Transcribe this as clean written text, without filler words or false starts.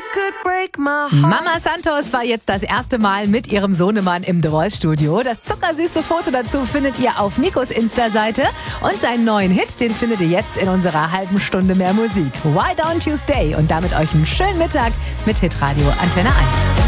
Mama Santos war jetzt das erste Mal mit ihrem Sohnemann im The Voice Studio. Das zuckersüße Foto dazu findet ihr auf Nikos Insta-Seite. Und seinen neuen Hit, den findet ihr jetzt in unserer halben Stunde mehr Musik. Why Don't You Stay? Und damit euch einen schönen Mittag mit Hitradio Antenne 1.